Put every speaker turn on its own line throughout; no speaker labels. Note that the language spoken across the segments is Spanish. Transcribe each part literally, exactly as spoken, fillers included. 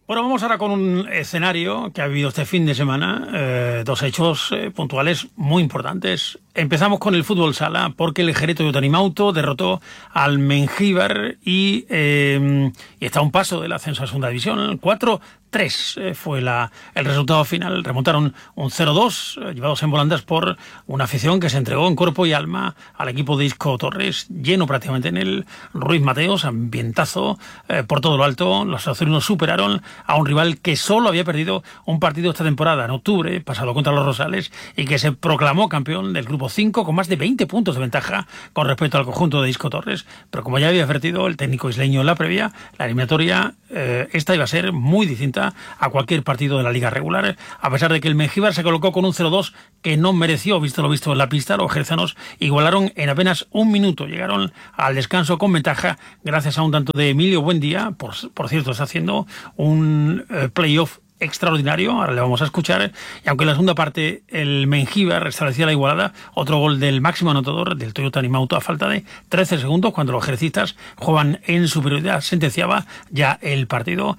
Bueno, vamos ahora con un escenario que ha vivido este fin de semana, eh, dos hechos eh, puntuales muy importantes. Empezamos con el fútbol sala, porque el Jerez Toyota Nimauto derrotó al Mengíbar y, eh, y está a un paso del ascenso a segunda división. cuatro tres eh, fue la, el resultado final. Remontaron un cero dos, eh, llevados en volandas por una afición que se entregó en cuerpo y alma al equipo de Isco Torres, lleno prácticamente en el Ruiz Mateos, ambientazo eh, por todo lo alto. Los azulinos superaron a un rival que solo había perdido un partido esta temporada, en octubre, pasado contra los Rosales, y que se proclamó campeón del grupo cinco con más de veinte puntos de ventaja con respecto al conjunto de Isco Torres. Pero como ya había advertido el técnico isleño en la previa, la eliminatoria eh, esta iba a ser muy distinta a cualquier partido de la liga regular, a pesar de que el Mengíbar se colocó con un cero dos que no mereció, visto lo visto en la pista. Los jerezanos igualaron en apenas un minuto, llegaron al descanso con ventaja gracias a un tanto de Emilio Buendía. Por, por cierto, está haciendo un eh, playoff extraordinario, ahora le vamos a escuchar. Y aunque en la segunda parte el Mengíbar restablecía la igualada, otro gol del máximo anotador del Toyota Nimauto a falta de trece segundos, cuando los jerecistas juegan en superioridad, sentenciaba ya el partido.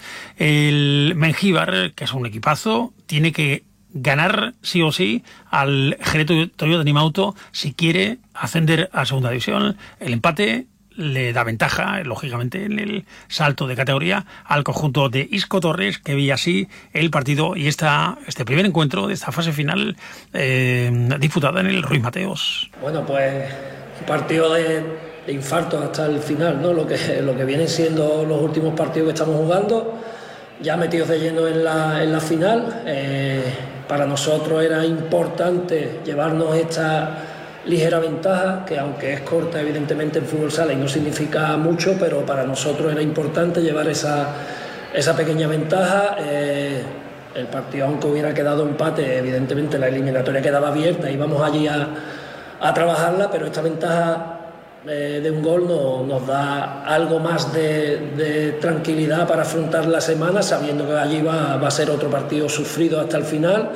El Mengíbar, que es un equipazo, tiene que ganar sí o sí al Jerez Toyota Nimauto si quiere ascender a segunda división. El empate le da ventaja, lógicamente, en el salto de categoría al conjunto de Isco Torres, que veía así el partido y esta, este primer encuentro de esta fase final eh, disputada en el Ruiz Mateos.
Bueno, pues un partido de, de infarto hasta el final, ¿no? Lo que, lo que vienen siendo los últimos partidos que estamos jugando, ya metidos de lleno en la, en la final. Eh, para nosotros era importante llevarnos esta ligera ventaja, que aunque es corta evidentemente en fútbol sala y no significa mucho, pero para nosotros era importante llevar esa, esa pequeña ventaja. Eh, el partido, aunque hubiera quedado empate, evidentemente la eliminatoria quedaba abierta, íbamos allí a, a trabajarla, pero esta ventaja eh, de un gol no, nos da algo más de, de tranquilidad para afrontar la semana, sabiendo que allí va, va a ser otro partido sufrido hasta el final.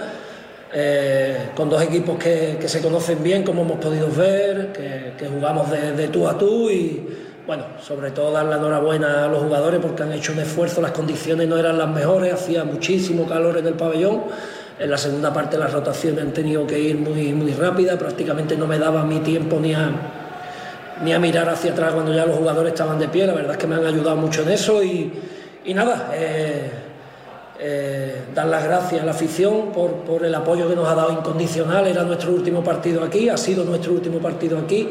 Eh, con dos equipos que, que se conocen bien, como hemos podido ver, que, que jugamos de, de tú a tú, y bueno, sobre todo dar la enhorabuena a los jugadores porque han hecho un esfuerzo. Las condiciones no eran las mejores, hacía muchísimo calor en el pabellón. En la segunda parte las rotaciones han tenido que ir muy, muy rápidas, prácticamente no me daba mi tiempo ni a, ni a mirar hacia atrás cuando ya los jugadores estaban de pie. La verdad es que me han ayudado mucho en eso y, y nada, eh, Eh, dar las gracias a la afición por, por el apoyo que nos ha dado incondicional. Era nuestro último partido aquí, ha sido nuestro último partido aquí,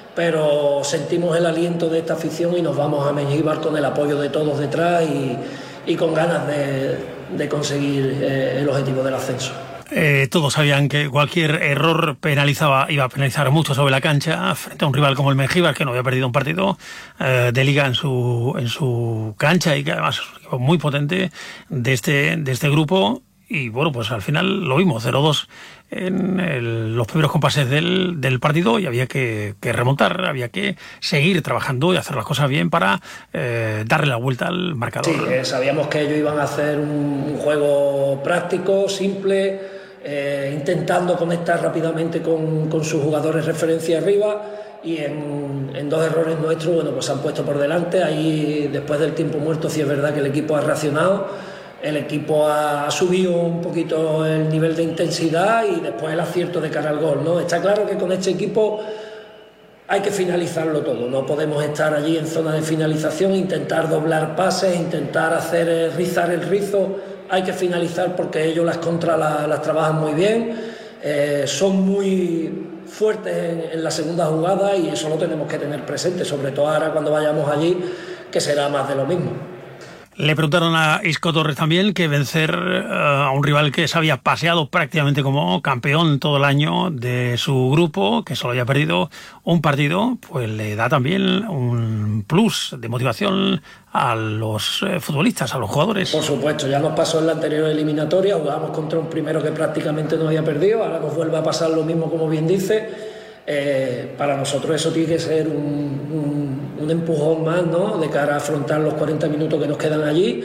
pero sentimos el aliento de esta afición y nos vamos a Mengíbar con el apoyo de todos detrás y, y con ganas de, de conseguir eh, el objetivo del ascenso.
Eh, todos sabían que cualquier error penalizaba, iba a penalizar mucho sobre la cancha frente a un rival como el Mengíbar, que no había perdido un partido eh, de liga en su en su cancha y que además es un equipo muy potente de este de este grupo. Y bueno, pues al final lo vimos, cero dos en el, los primeros compases del, del partido, y había que, que remontar, había que seguir trabajando y hacer las cosas bien para eh, darle la vuelta al marcador.
Sí, eh, sabíamos que ellos iban a hacer un, un juego práctico, simple, eh, intentando conectar rápidamente con, con sus jugadores referencia arriba, y en, en dos errores nuestros, bueno, pues se han puesto por delante. Ahí, después del tiempo muerto, sí es verdad que el equipo ha reaccionado. El equipo ha subido un poquito el nivel de intensidad y después el acierto de cara al gol, ¿no? Está claro que con este equipo hay que finalizarlo todo, no podemos estar allí en zona de finalización, intentar doblar pases, intentar hacer eh, rizar el rizo. Hay que finalizar porque ellos las contras las, las trabajan muy bien, eh, son muy fuertes en, en la segunda jugada, y eso lo tenemos que tener presente, sobre todo ahora cuando vayamos allí, que será más de lo mismo.
Le preguntaron a Isco Torres también que vencer uh, a un rival que se había paseado prácticamente como campeón todo el año de su grupo, que solo había perdido un partido, pues le da también un plus de motivación a los eh, futbolistas, a los jugadores.
Por supuesto, ya nos pasó en la anterior eliminatoria, jugábamos contra un primero que prácticamente no había perdido, ahora nos vuelve a pasar lo mismo, como bien dice. Eh, para nosotros eso tiene que ser un, un, un empujón más, ¿no?, de cara a afrontar los cuarenta minutos que nos quedan allí,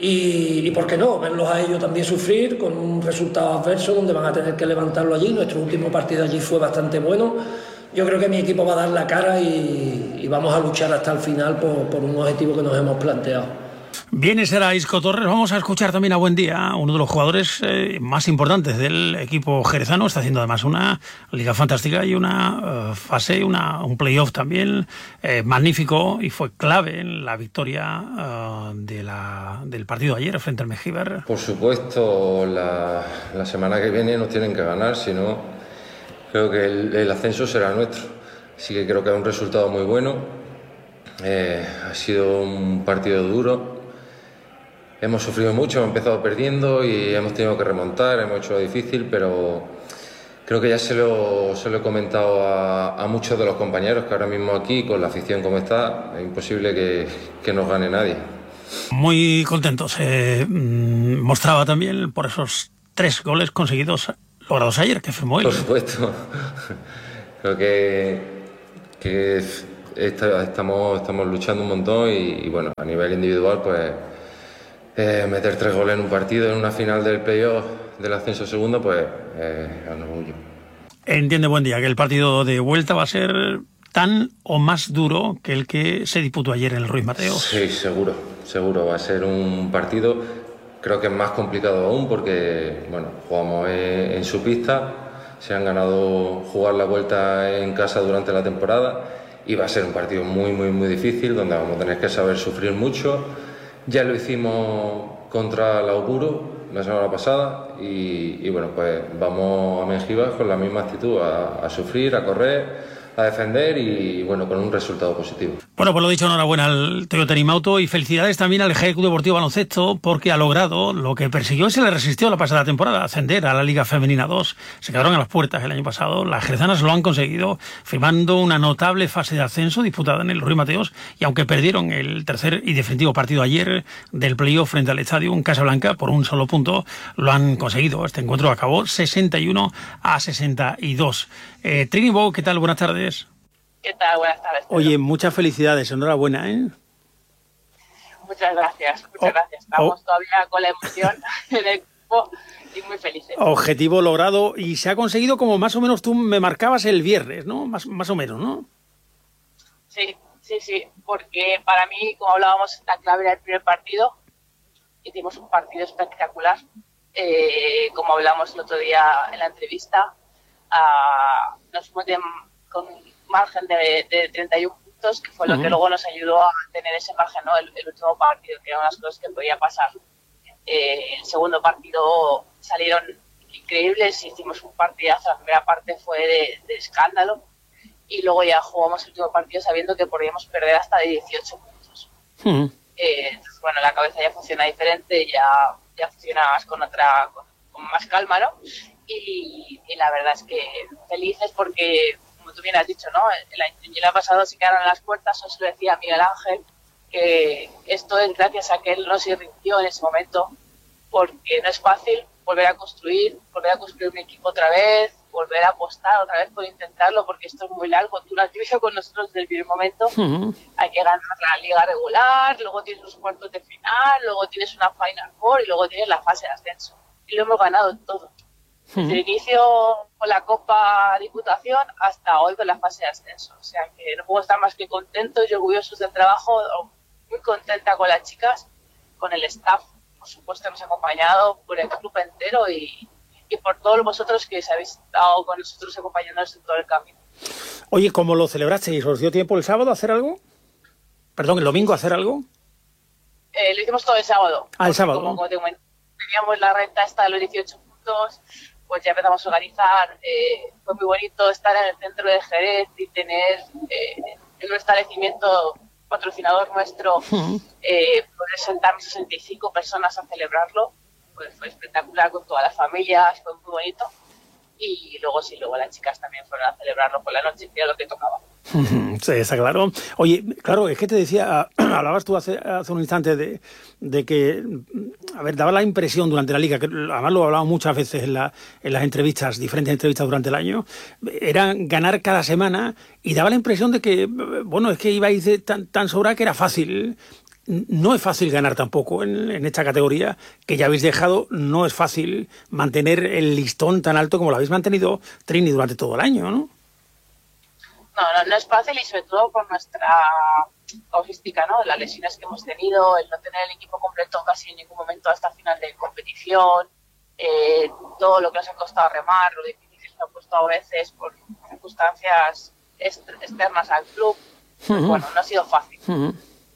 y, y por qué no, verlos a ellos también sufrir con un resultado adverso donde van a tener que levantarlo allí. Nuestro último partido allí fue bastante bueno. Yo creo que mi equipo va a dar la cara y, y vamos a luchar hasta el final por, por un objetivo que nos hemos planteado.
Bien, ese era Isco Torres. Vamos a escuchar también a Buendía, uno de los jugadores eh, más importantes del equipo jerezano. Está haciendo además una liga fantástica y una uh, fase, una, un playoff también eh, magnífico, y fue clave en la victoria uh, de la, del partido de ayer frente al Mengíbar.
Por supuesto, la, la semana que viene nos tienen que ganar, si no, creo que el, el ascenso será nuestro. Así que creo que es un resultado muy bueno. Eh, ha sido un partido duro. Hemos sufrido mucho, hemos empezado perdiendo y hemos tenido que remontar, hemos hecho lo difícil, pero creo que ya se lo, se lo he comentado a, a muchos de los compañeros que ahora mismo aquí, con la afición como está, es imposible que, que nos gane nadie.
Muy contentos. Se eh, mostraba también por esos tres goles conseguidos, logrados ayer, que firmó él.
Por supuesto. Creo que, que está, estamos, estamos luchando un montón y, y bueno, a nivel individual, pues Eh, meter tres goles en un partido, en una final del playoff del ascenso segundo, pues eh, es un orgullo.
Entiende Buendía que el partido de vuelta va a ser tan o más duro que el que se disputó ayer en el Ruiz Mateos.
Sí, seguro, seguro. Va a ser un partido, creo que es más complicado aún porque, bueno, jugamos en, en su pista, se han ganado jugar la vuelta en casa durante la temporada y va a ser un partido muy, muy, muy difícil donde vamos a tener que saber sufrir mucho. Ya lo hicimos contra la Auguro la semana pasada y, y bueno, pues vamos a Mengíbar con la misma actitud, a, a sufrir, a correr, a defender y bueno, con un resultado positivo.
Bueno, pues lo dicho, enhorabuena al Toyota Animauto y felicidades también al G Club Deportivo Baloncesto porque ha logrado lo que persiguió y se le resistió la pasada temporada, ascender a la Liga Femenina dos. Se quedaron a las puertas el año pasado. Las jerezanas lo han conseguido firmando una notable fase de ascenso disputada en el Ruiz Mateos y aunque perdieron el tercer y definitivo partido ayer del playoff frente al Estadio en Casablanca por un solo punto, lo han conseguido. Este encuentro acabó sesenta y uno a sesenta y dos. Eh, Trini Bou, ¿qué tal? Buenas tardes.
¿Qué tal? Buenas tardes.
Pedro. Oye, muchas felicidades, enhorabuena, ¿eh?
Muchas gracias, muchas oh, gracias. Estamos oh. todavía con la emoción del equipo y muy felices.
Objetivo logrado y se ha conseguido como más o menos tú me marcabas el viernes, ¿no? Más, más o menos, ¿no?
Sí, sí, sí, porque para mí, como hablábamos, la clave era el primer partido. Hicimos un partido espectacular. Eh, como hablamos el otro día en la entrevista, uh, nos fuimos de, con margen de, de treinta y uno puntos, que fue lo uh-huh. que luego nos ayudó a tener ese margen, ¿no? El, el último partido, que eran las cosas que podía pasar. Eh, el segundo partido salieron increíbles, hicimos un partidazo, la primera parte fue de, de escándalo, y luego ya jugamos el último partido sabiendo que podíamos perder hasta de dieciocho puntos. Uh-huh. Eh, entonces, bueno, la cabeza ya funciona diferente, ya, ya funciona más con otra, con, con más calma, ¿no? Y, y la verdad es que felices porque, como tú bien has dicho, ¿no? El año pasado se quedaron en las puertas, os lo decía Miguel Ángel, que esto es gracias a que él nos irritió en ese momento, porque no es fácil volver a construir, volver a construir un equipo otra vez, volver a apostar otra vez por intentarlo, porque esto es muy largo. Tú lo has visto con nosotros desde el primer momento. Uh-huh. Hay que ganar la liga regular, luego tienes los cuartos de final, luego tienes una Final Four y luego tienes la fase de ascenso. Y lo hemos ganado todo. Uh-huh. Desde el inicio con la Copa Diputación hasta hoy con la fase de ascenso. O sea que no puedo estar más que contentos y orgullosos del trabajo, muy contenta con las chicas, con el staff, por supuesto, que nos ha acompañado, por el club entero y y por todos vosotros que os habéis estado con nosotros acompañándonos en todo el camino.
Oye, ¿cómo lo celebrasteis? ¿Os dio tiempo el sábado a hacer algo? Perdón, ¿el domingo a hacer algo?
Eh, lo hicimos todo el sábado.
Ah, el sábado.
Como, como teníamos la renta esta de los dieciocho puntos, pues ya empezamos a organizar. Eh, fue muy bonito estar en el centro de Jerez y tener eh, en un establecimiento patrocinador nuestro, uh-huh. eh, poder sentarnos sesenta y cinco personas a celebrarlo. Pues fue espectacular con todas las familias, fue muy bonito. Y luego sí, luego las chicas también fueron a celebrarlo por la noche, que era lo que tocaba.
Sí, está claro. Oye, claro, es que te decía, hablabas tú hace, hace un instante de, de que, a ver, daba la impresión durante la liga, que además lo he hablado muchas veces en, la, en las entrevistas, diferentes entrevistas durante el año, era ganar cada semana y daba la impresión de que, bueno, es que ibais de tan, tan sobrada que era fácil. No es fácil ganar tampoco en, en esta categoría que ya habéis dejado, no es fácil mantener el listón tan alto como lo habéis mantenido, Trini, durante todo el año, ¿no?
No, no, no es fácil y sobre todo por nuestra logística, ¿no? Las lesiones que hemos tenido, el no tener el equipo completo casi en ningún momento hasta final de competición, eh, todo lo que nos ha costado remar, lo difícil que nos ha puesto a veces por circunstancias externas al club. Uh-huh. Bueno, no ha sido fácil.
Uh-huh.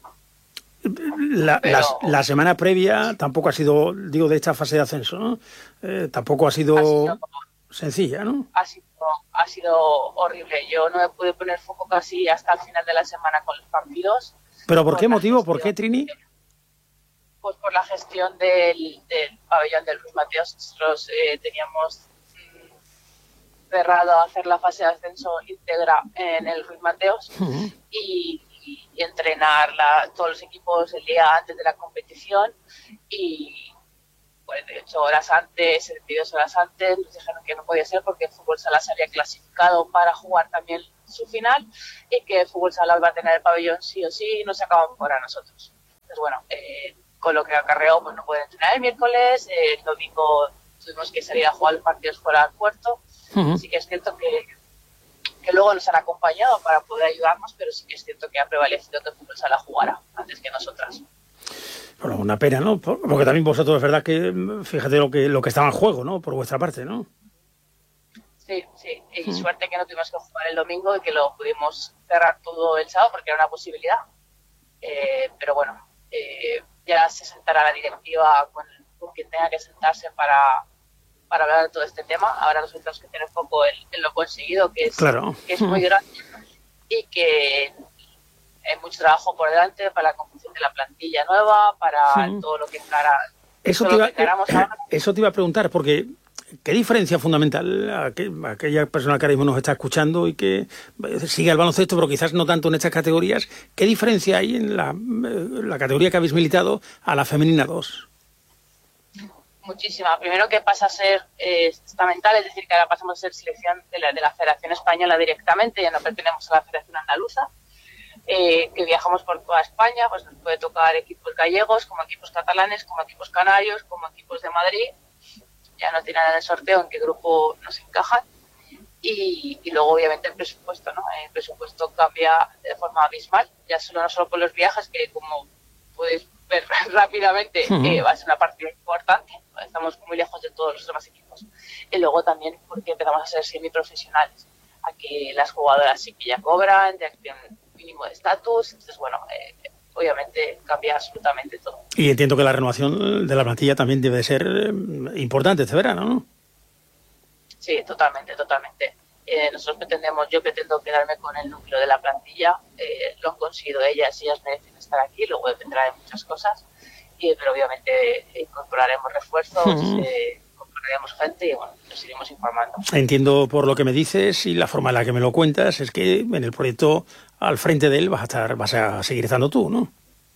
La, Pero... la, la semana previa tampoco ha sido, digo, de esta fase de ascenso, ¿no? Eh, tampoco ha sido, ha sido sencilla, ¿no?
Ha sido, ha sido horrible. Yo no me pude poner foco casi hasta el final de la semana con los partidos.
¿Pero por qué motivo? ¿Por qué, Trini?
Pues por la gestión del, del pabellón del Ruiz Mateos. Nosotros eh, teníamos mm, cerrado hacer la fase de ascenso íntegra en el Ruiz Mateos uh-huh. y y entrenar la, todos los equipos el día antes de la competición y cuarenta y ocho horas antes, setenta y dos horas antes nos dijeron que no podía ser porque el fútbol sala se había clasificado para jugar también su final y que el fútbol sala iba a tener el pabellón sí o sí y nos sacaban fuera a nosotros. Entonces bueno, eh, con lo que acarreó pues no pueden entrenar el miércoles, eh, el domingo tuvimos que salir a jugar los partidos fuera del puerto, uh-huh. Así que es cierto que que luego nos han acompañado para poder ayudarnos, pero sí que es cierto que ha prevalecido que el fútbol sala jugara antes que nosotras.
Bueno, una pena, ¿no? Porque también vosotros es verdad que, fíjate lo que lo que estaba en juego, ¿no? Por vuestra parte, ¿no?
Sí, sí, y mm. suerte que no tuvimos que jugar el domingo y que lo pudimos cerrar todo el sábado porque era una posibilidad. Eh, pero bueno, eh, ya se sentará la directiva con, con quien tenga que sentarse para... para hablar de todo este tema. Ahora nosotros que tenemos poco en, en lo conseguido, que es,
claro.
que es muy grande y que hay mucho trabajo por delante para la composición de la plantilla nueva, para sí. todo lo que encara,
eso, te iba, que ahora. Eso te iba a preguntar, porque ¿qué diferencia fundamental a, que, a aquella persona que ahora mismo nos está escuchando y que sigue el baloncesto, pero quizás no tanto en estas categorías, qué diferencia hay en la, la categoría que habéis militado a la femenina dos?
Muchísima. Primero que pasa a ser eh, estamental, es decir, que ahora pasamos a ser selección de la, de la Federación Española directamente, ya no pertenecemos a la Federación Andaluza, eh, que viajamos por toda España, pues nos puede tocar equipos gallegos, como equipos catalanes, como equipos canarios, como equipos de Madrid, ya nos tiran en el sorteo en qué grupo nos encajan, y, y luego obviamente el presupuesto, ¿no? El presupuesto cambia de forma abismal, ya solo no solo por los viajes, que como podéis ver rápidamente uh-huh. eh, va a ser una partida importante, estamos muy lejos de todos los demás equipos, y luego también porque empezamos a ser semiprofesionales, a que las jugadoras sí que ya cobran, ya tienen un mínimo de estatus, entonces bueno, eh, obviamente cambia absolutamente todo.
Y entiendo que la renovación de la plantilla también debe ser importante este verano, ¿no?
Sí, totalmente, totalmente. Eh, nosotros pretendemos, yo pretendo quedarme con el núcleo de la plantilla, eh, lo han conseguido ellas, ellas merecen estar aquí, luego dependerá de muchas cosas, y, pero obviamente eh, incorporaremos refuerzos, uh-huh. eh, incorporaremos gente y bueno, nos iremos informando.
Entiendo por lo que me dices y la forma en la que me lo cuentas, es que en el proyecto al frente de él vas a estar, vas a seguir estando tú, ¿no?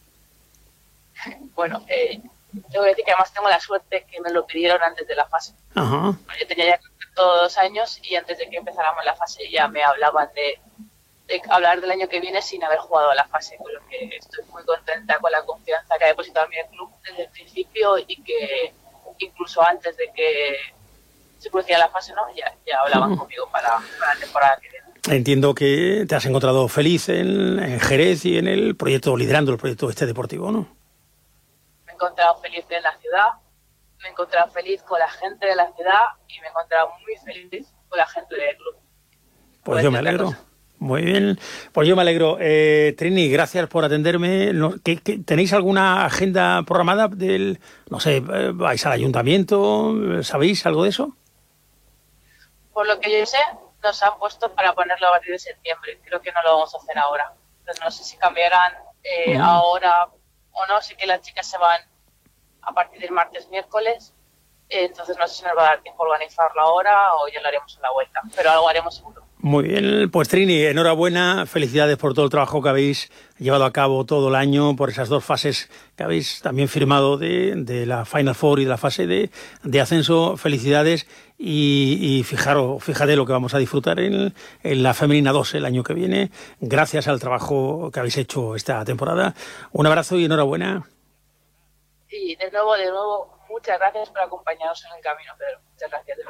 Bueno, eh, tengo que decir que además tengo la suerte que me lo pidieron antes de la fase.
Uh-huh.
Yo tenía ya todos dos años y antes de que empezáramos la fase ya me hablaban de, de hablar del año que viene sin haber jugado a la fase, con lo que estoy muy contenta con la confianza que ha depositado en mi club desde el principio y que incluso antes de que se produciera la fase, ¿no? ya, ya hablaban uh-huh. conmigo para, para la temporada que viene.
Entiendo que te has encontrado feliz en, en Jerez y en el proyecto, liderando el proyecto este deportivo, ¿no?
Me he encontrado feliz en la ciudad, me he encontrado feliz con la gente de la ciudad y me he encontrado muy feliz con la gente del club.
Pues yo me alegro. Muy bien. Pues yo me alegro. Eh, Trini, gracias por atenderme. ¿Qué, qué, ¿Tenéis alguna agenda programada del, no sé, vais al ayuntamiento? ¿Sabéis algo de eso?
Por lo que yo sé, nos han puesto para ponerlo a partir de septiembre. Creo que no lo vamos a hacer ahora. Entonces no sé si cambiarán eh, uh-huh. ahora o no. Sé que las chicas se van a partir del martes, miércoles, eh, entonces no sé si nos va a dar tiempo a organizarlo ahora o ya lo haremos en la vuelta, pero algo haremos seguro.
Muy bien, pues Trini, enhorabuena, felicidades por todo el trabajo que habéis llevado a cabo todo el año, por esas dos fases que habéis también firmado de, de la Final Four y de la fase de, de ascenso, felicidades y, y fijaros, fíjate lo que vamos a disfrutar en, en la Femenina dos el año que viene, gracias al trabajo que habéis hecho esta temporada. Un abrazo y enhorabuena.
Y de nuevo, de nuevo, muchas gracias por acompañarnos en el camino, Pedro. Muchas gracias, de verdad.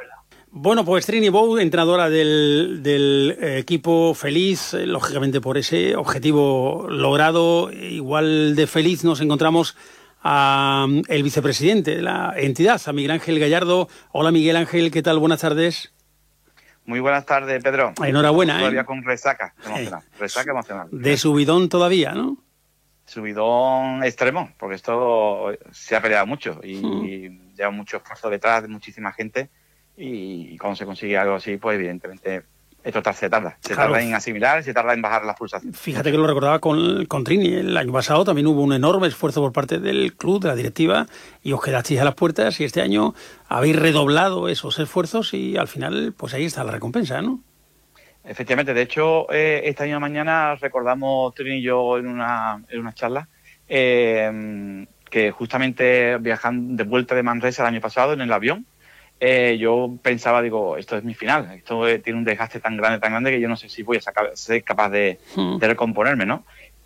Bueno, pues Trini Bou, entrenadora del, del equipo, feliz, eh, lógicamente por ese objetivo logrado. Igual de feliz nos encontramos a um, el vicepresidente de la entidad, a Miguel Ángel Gallardo. Hola Miguel Ángel, ¿qué tal? Buenas tardes.
Muy buenas tardes, Pedro.
Enhorabuena.
Todavía
¿eh?
con resaca emocional. Resaca emocional.
De subidón todavía, ¿no?
Subidón extremo, porque esto se ha peleado mucho y,
Mm.
y lleva mucho esfuerzo detrás de muchísima gente y, y cuando se consigue algo así, pues evidentemente esto se tarda. Se
Claro.
tarda en asimilar, se tarda en bajar las pulsaciones.
Fíjate que lo recordaba con, con Trini. El año pasado también hubo un enorme esfuerzo por parte del club, de la directiva, y os quedasteis a las puertas y este año habéis redoblado esos esfuerzos y al final, pues ahí está la recompensa, ¿no?
Efectivamente, de hecho, eh, esta misma mañana recordamos, Trini y yo, en una, en una charla, eh, que justamente viajando de vuelta de Manresa el año pasado en el avión, eh, yo pensaba, digo, esto es mi final, esto eh, tiene un desgaste tan grande, tan grande que yo no sé si voy a sacar, ser capaz de,
Mm.
de recomponerme, ¿no?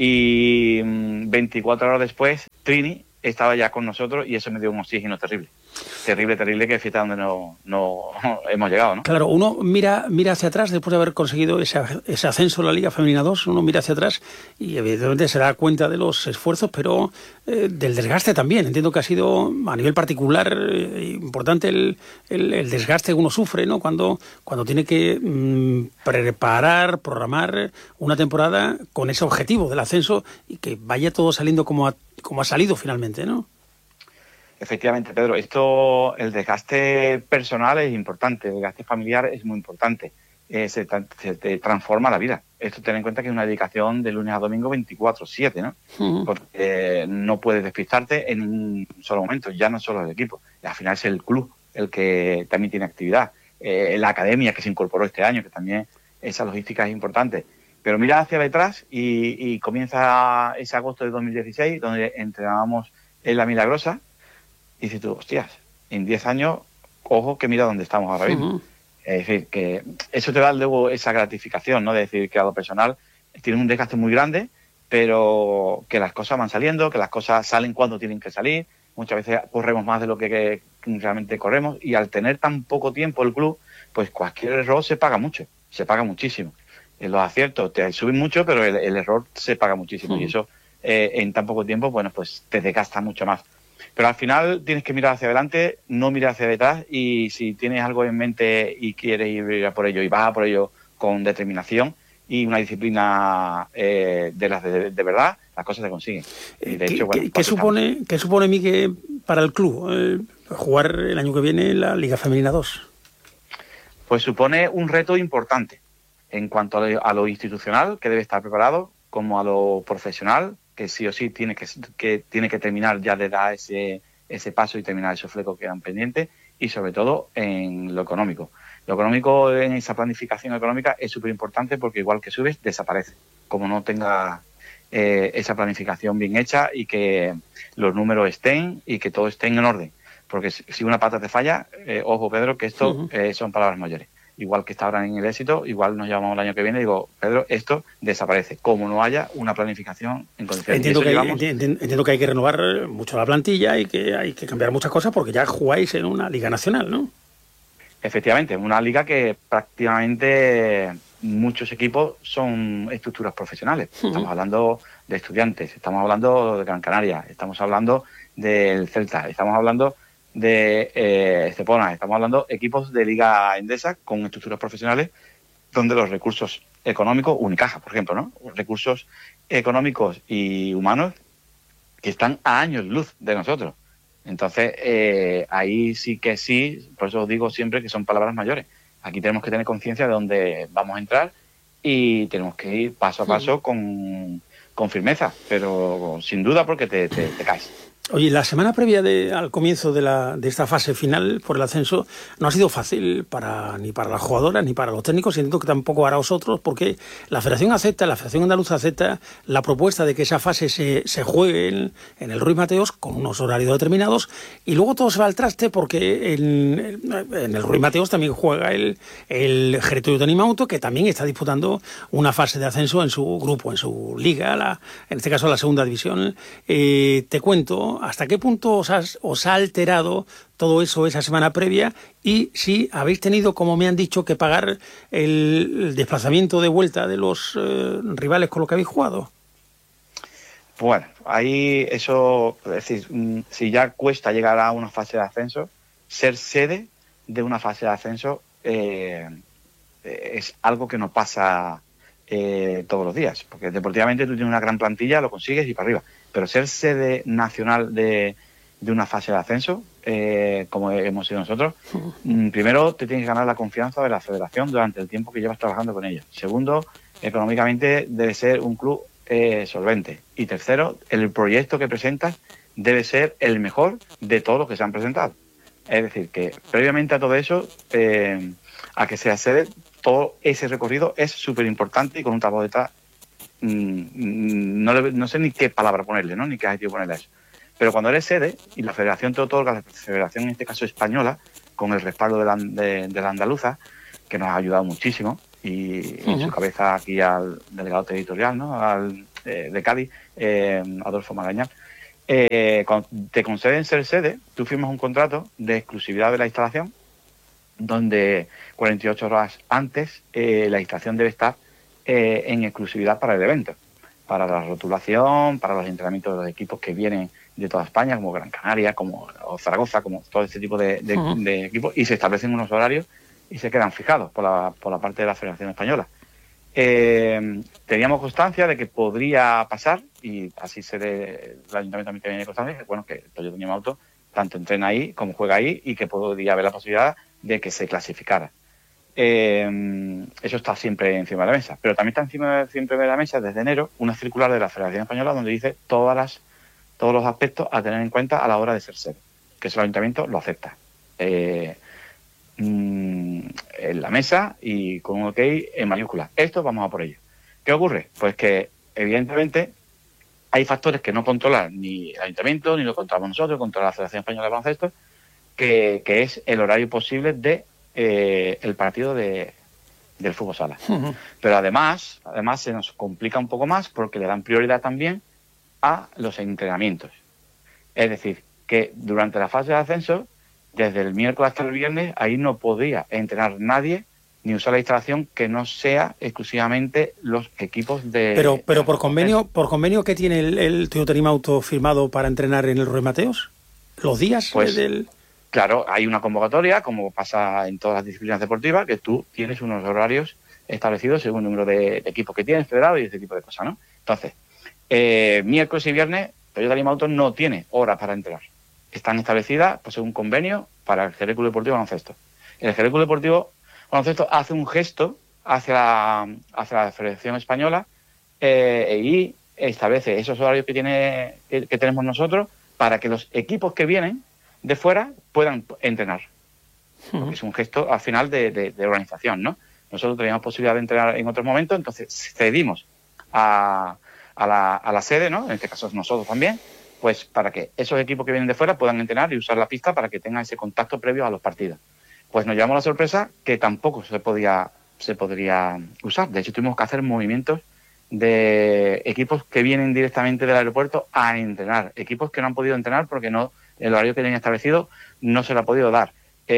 Y mm, veinticuatro horas después, Trini estaba ya con nosotros y eso me dio un oxígeno terrible. Terrible, terrible, que fíjate donde no, no hemos llegado, ¿no?
Claro, uno mira mira hacia atrás después de haber conseguido ese, ese ascenso a la Liga Femenina dos, uno mira hacia atrás y evidentemente se da cuenta de los esfuerzos, pero eh, del desgaste también. Entiendo que ha sido a nivel particular eh, importante el, el, el desgaste que uno sufre, ¿no? Cuando, cuando tiene que mm, preparar, programar una temporada con ese objetivo del ascenso y que vaya todo saliendo como ha, como ha salido finalmente, ¿no?
Efectivamente, Pedro, esto, el desgaste personal es importante, el desgaste familiar es muy importante, eh, se, se te transforma la vida. Esto ten en cuenta que es una dedicación de lunes a domingo veinticuatro siete, ¿no? Uh-huh. Porque eh, no puedes despistarte en un solo momento, ya no solo el equipo, al final es el club el que también tiene actividad, eh, la academia que se incorporó este año, que también esa logística es importante. Pero mira hacia detrás y, y comienza ese agosto de dos mil dieciséis, donde entrenábamos en La Milagrosa. Y dices tú, hostias, en diez años, ojo que mira dónde estamos ahora mismo. Uh-huh. Es decir, que eso te da luego esa gratificación, ¿no? De decir que a lo personal tiene un desgaste muy grande, pero que las cosas van saliendo, que las cosas salen cuando tienen que salir. Muchas veces corremos más de lo que, que realmente corremos y al tener tan poco tiempo el club, pues cualquier error se paga mucho, se paga muchísimo. En los aciertos te suben mucho, pero el, el error se paga muchísimo. Uh-huh. Y eso eh, en tan poco tiempo, bueno, pues te desgasta mucho más. Pero al final tienes que mirar hacia adelante, no mirar hacia detrás, y si tienes algo en mente y quieres ir a por ello y vas a por ello con determinación y una disciplina eh, de las de, de verdad, las cosas se consiguen. Y de
¿Qué,
hecho, bueno,
¿qué, ¿qué supone, ¿qué supone Miguel para el club eh, jugar el año que viene en la Liga Femenina dos?
Pues supone un reto importante en cuanto a lo, a lo institucional, que debe estar preparado, como a lo profesional, que sí o sí tiene que, que tiene que terminar ya de dar ese, ese paso y terminar esos flecos que quedan pendientes, y sobre todo en lo económico. Lo económico en esa planificación económica es súper importante porque igual que subes, desaparece. Como no tenga eh, esa planificación bien hecha y que los números estén y que todo esté en orden. Porque si una pata te falla, eh, ojo Pedro, que esto uh-huh. eh, son palabras mayores. Igual que está ahora en el éxito, igual nos llamamos el año que viene y digo, Pedro, esto desaparece, como no haya una planificación en condiciones.
Entiendo, que hay,
llevamos...
entiendo que hay que renovar mucho la plantilla y que hay que cambiar muchas cosas porque ya jugáis en una liga nacional, ¿no?
Efectivamente, una liga que prácticamente muchos equipos son estructuras profesionales. Uh-huh. Estamos hablando de Estudiantes, estamos hablando de Gran Canaria, estamos hablando del Celta, estamos hablando de eh, Estepona, estamos hablando de equipos de Liga Endesa con estructuras profesionales donde los recursos económicos, Unicaja, por ejemplo, ¿no? Recursos económicos y humanos que están a años luz de nosotros. Entonces, eh, ahí sí que sí, por eso os digo siempre que son palabras mayores. Aquí tenemos que tener conciencia de dónde vamos a entrar y tenemos que ir paso a paso con, con firmeza, pero sin duda porque te, te, te caes.
Oye, la semana previa de, al comienzo de, la, de esta fase final por el ascenso no ha sido fácil para ni para las jugadoras ni para los técnicos, y entiendo que tampoco para vosotros, porque la Federación acepta, la Federación Andaluza acepta la propuesta de que esa fase se, se juegue en, en el Ruiz Mateos con unos horarios determinados, y luego todo se va al traste porque en, en el Ruiz Mateos también juega el, el Jerez de Tanimauto, que también está disputando una fase de ascenso en su grupo, en su liga, la, en este caso la segunda división. Eh, te cuento, punto, hasta qué punto os, has, os ha alterado todo eso esa semana previa y si habéis tenido, como me han dicho, que pagar el, el desplazamiento de vuelta de los eh, rivales con los que habéis jugado?
Bueno, ahí eso, es decir, si ya cuesta llegar a una fase de ascenso, ser sede de una fase de ascenso eh, es algo que no pasa eh, todos los días, porque deportivamente tú tienes una gran plantilla, lo consigues y para arriba, pero ser sede nacional de, de una fase de ascenso, eh, como hemos sido nosotros, uh-huh. primero te tienes que ganar la confianza de la federación durante el tiempo que llevas trabajando con ella. Segundo, económicamente debe ser un club eh, solvente. Y tercero, el proyecto que presentas debe ser el mejor de todos los que se han presentado. Es decir, que previamente a todo eso, eh, a que se accede, todo ese recorrido es súper importante y con un trabajo detrás, mmm, no, le, no sé ni qué palabra ponerle, ¿no? Ni qué adjetivo ponerle a eso. Pero cuando eres sede y la federación te otorga, la federación en este caso española, con el respaldo de la, de, de la andaluza, que nos ha ayudado muchísimo, y uh-huh. en su cabeza aquí al delegado territorial, ¿no? Al, eh, de Cádiz, eh, Adolfo Magañán, eh, cuando te conceden ser sede, tú firmas un contrato de exclusividad de la instalación, donde cuarenta y ocho horas antes eh, la instalación debe estar eh, en exclusividad para el evento, para la rotulación, para los entrenamientos de los equipos que vienen de toda España, como Gran Canaria, como o Zaragoza, como todo este tipo de, de, uh-huh. de equipos, y se establecen unos horarios y se quedan fijados por la, por la parte de la Federación Española. Eh, teníamos constancia de que podría pasar, y así se de, el Ayuntamiento también tiene constancia, que bueno, que el Toyota Team Auto tanto entrena ahí como juega ahí y que podría haber la posibilidad de que se clasificara. Eh, eso está siempre encima de la mesa, pero también está encima siempre de la mesa desde enero una circular de la Federación Española donde dice todas las, todos los aspectos a tener en cuenta a la hora de ser sede, que el Ayuntamiento lo acepta. Eh, en la mesa y con un OK en mayúsculas. Esto vamos a por ello. ¿Qué ocurre? Pues que evidentemente hay factores que no controla ni el Ayuntamiento, ni lo controlamos nosotros, controla la Federación Española de Baloncesto, que, que es el horario posible de eh, el partido de, del fútbol sala. Uh-huh. Pero además, además se nos complica un poco más porque le dan prioridad también a los entrenamientos. Es decir, que durante la fase de ascenso, desde el miércoles hasta el viernes, ahí no podría entrenar nadie ni usar la instalación que no sea exclusivamente los equipos de...
Pero pero por convenio, ¿por convenio qué tiene el, el Toyota Team Auto firmado para entrenar en el Ruiz Mateos? ¿Los días
pues,
del...?
Claro, hay una convocatoria, como pasa en todas las disciplinas deportivas, que tú tienes unos horarios establecidos según el número de, de equipos que tienes federado y ese tipo de cosas, ¿no? Entonces, eh, miércoles y viernes, Toyota Team Auto no tiene horas para entrenar. Están establecidas pues, un convenio para el Jerez Club Deportivo Baloncesto. El Jerez Club Deportivo Baloncesto hace un gesto hacia la, hacia la Federación Española eh, y establece esos horarios que, tiene, que, que tenemos nosotros para que los equipos que vienen de fuera puedan entrenar. Uh-huh. Es un gesto al final de, de, de organización, ¿no? Nosotros teníamos posibilidad de entrenar en otros momentos, entonces cedimos a, a, la, a la sede, ¿no? En este caso nosotros también, pues para que esos equipos que vienen de fuera puedan entrenar y usar la pista para que tengan ese contacto previo a los partidos. Pues nos llevamos la sorpresa que tampoco se podía se podría usar. De hecho, tuvimos que hacer movimientos de equipos que vienen directamente del aeropuerto a entrenar. Equipos que no han podido entrenar porque no el horario que tenían establecido no se le ha podido dar.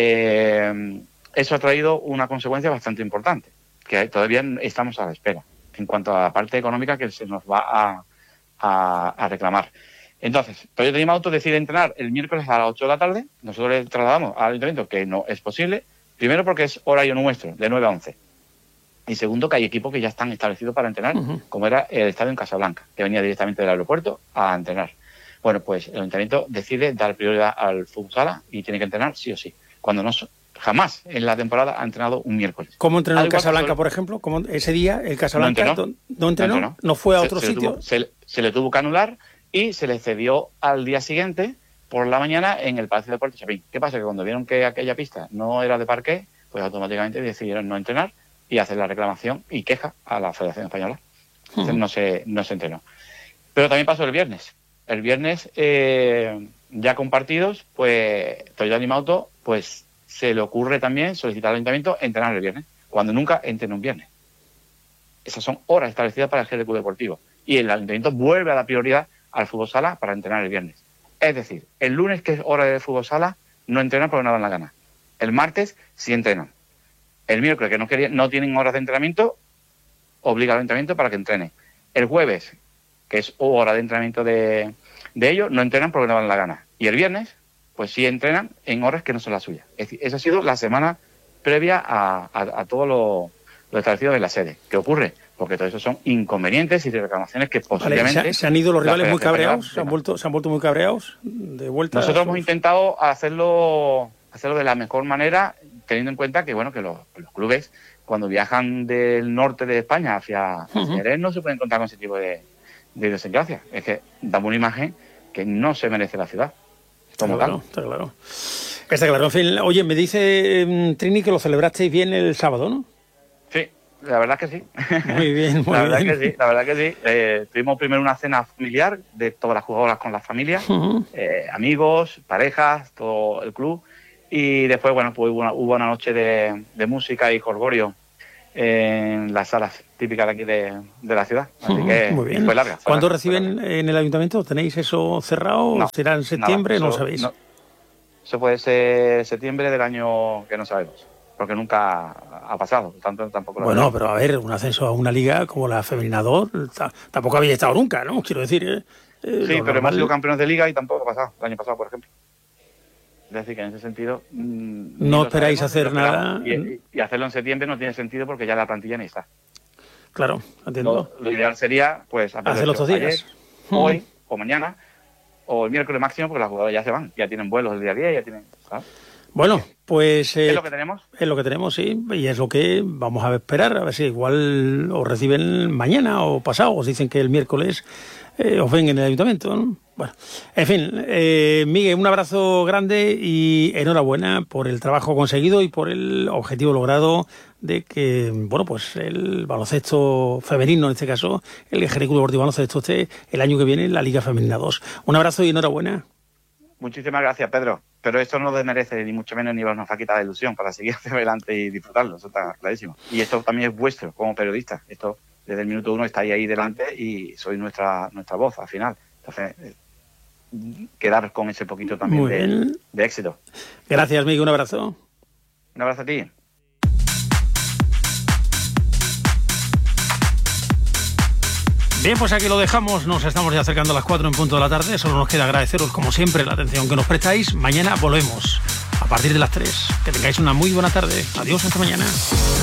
Eh, eso ha traído una consecuencia bastante importante, que todavía estamos a la espera en cuanto a la parte económica que se nos va a, a, a reclamar. Entonces, Toyota Team Auto decide entrenar el miércoles a las ocho de la tarde. Nosotros le trasladamos al ayuntamiento que no es posible. Primero porque es horario nuestro, de nueve a once. Y segundo que hay equipos que ya están establecidos para entrenar, uh-huh. como era el estadio en Casablanca, que venía directamente del aeropuerto a entrenar. Bueno, pues el ayuntamiento decide dar prioridad al fútbol sala y tiene que entrenar sí o sí. Cuando no jamás en la temporada ha entrenado un miércoles.
¿Cómo entrenó el Casablanca, solo, por ejemplo? ¿Cómo ese día el Casablanca no entrenó? ¿No entrenó? ¿No, entrenó? ¿No fue a otro
se,
sitio?
Se le, tuvo, se, se le tuvo que anular y se le cedió al día siguiente por la mañana en el Palacio de Deportes Chapín. ¿Qué pasa? Que cuando vieron que aquella pista no era de parqué, pues automáticamente decidieron no entrenar y hacer la reclamación y queja a la Federación Española. Entonces uh-huh. no se no se entrenó. Pero también pasó el viernes. El viernes, eh, ya con partidos, pues Toyota Team Auto, pues se le ocurre también solicitar al ayuntamiento entrenar el viernes, cuando nunca entrenó un viernes. Esas son horas establecidas para el G D Q Deportivo. Y el ayuntamiento vuelve a dar prioridad al fútbol sala para entrenar el viernes. Es decir, el lunes, que es hora de fútbol sala, no entrenan porque no dan la gana. El martes sí entrenan. El miércoles, que no, querían, no tienen horas de entrenamiento, obliga al entrenamiento para que entrenen. El jueves, que es hora de entrenamiento de, de ellos, no entrenan porque no dan la gana. Y el viernes, pues sí entrenan en horas que no son las suyas. Es decir, esa ha sido la semana previa a, a, a todo lo, lo establecido en la sede. ¿Qué ocurre? Porque todo eso son inconvenientes y reclamaciones que posiblemente...
Vale, ¿se, ¿Se han ido los rivales muy cabreados? ¿Se han, vuelto, ¿Se han vuelto muy cabreados de vuelta?
Nosotros
sus...
hemos intentado hacerlo, hacerlo de la mejor manera, teniendo en cuenta que, bueno, que los, los clubes, cuando viajan del norte de España hacia, hacia uh-huh. Jerez, no se pueden contar con ese tipo de, de idiosincrasia. Es que damos una imagen que no se merece la ciudad.
Está claro, está claro. Está claro. En fin, oye, me dice Trini que lo celebrasteis bien el sábado, ¿no?
Sí, la verdad que sí.
Muy bien, muy
la verdad
bien.
que sí, la verdad que sí. Eh, tuvimos primero una cena familiar de todas las jugadoras con las familias, uh-huh. eh, amigos, parejas, todo el club. Y después, bueno, pues hubo una, hubo una noche de, de música y jolgorio en las salas típicas de aquí de, de la ciudad. Así uh-huh. que
muy bien.
Fue larga. Fue
¿Cuándo
larga,
reciben
larga.
en el ayuntamiento? ¿Tenéis eso cerrado?
No,
¿Será en septiembre?
nada,
no
eso,
lo sabéis.
No, eso puede ser septiembre del año que no sabemos, porque nunca ha pasado. Tanto, tampoco lo
bueno,
veo.
Pero a ver, un ascenso a una liga como la Femenina dos t- tampoco había estado nunca, ¿no? Quiero decir... Eh,
sí, pero normal... hemos sido campeones de liga y tampoco ha pasado, el año pasado, por ejemplo. Es decir, que en ese sentido... Mmm,
no esperáis hacer nada...
Y, y hacerlo en septiembre no tiene sentido porque ya la plantilla ni está.
Claro, entiendo.
Lo, lo ideal sería, pues,
hacerlo estos días.
Ayer, hmm. hoy o mañana, o el miércoles máximo, porque las jugadoras ya se van, ya tienen vuelos el día a día, ya tienen... ¿sabes?
Bueno, pues... Eh,
¿Es lo que tenemos?
Es lo que tenemos, sí, y es lo que vamos a esperar, a ver si igual os reciben mañana o pasado, os dicen que el miércoles eh, os ven en el ayuntamiento, ¿no? Bueno, en fin, eh, Miguel, un abrazo grande y enhorabuena por el trabajo conseguido y por el objetivo logrado de que, bueno, pues el baloncesto femenino, en este caso, el Jerez Club Deportivo Baloncesto, esté el año que viene en la Liga Femenina dos. Un abrazo y enhorabuena.
Muchísimas gracias, Pedro. Pero esto no desmerece, ni mucho menos, ni nos va a quitar la ilusión para seguir hacia adelante y disfrutarlo. Eso está clarísimo. Y esto también es vuestro como periodista. Esto, desde el minuto uno, estáis ahí delante y sois nuestra nuestra voz al final. Entonces, eh, quedar con ese poquito también de, de éxito.
Gracias, Miguel. Un abrazo.
Un abrazo a ti.
Bien, pues aquí lo dejamos. Nos estamos ya acercando a las cuatro en punto de la tarde. Solo nos queda agradeceros, como siempre, la atención que nos prestáis. Mañana volvemos a partir de las tres. Que tengáis una muy buena tarde. Adiós, hasta mañana.